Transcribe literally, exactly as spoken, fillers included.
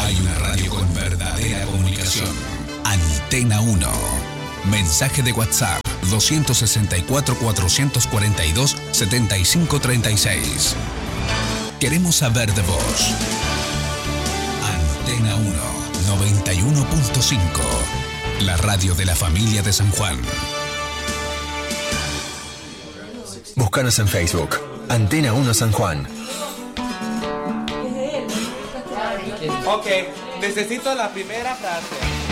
Hay una radio con verdadera comunicación. Antena uno. Mensaje de WhatsApp dos seis cuatro, cuatro cuatro dos, siete cinco tres seis. Queremos saber de vos. Antena uno, noventa y uno punto cinco. La radio de la familia de San Juan. Búscanos en Facebook. Antena uno San Juan. Ok, necesito la primera frase.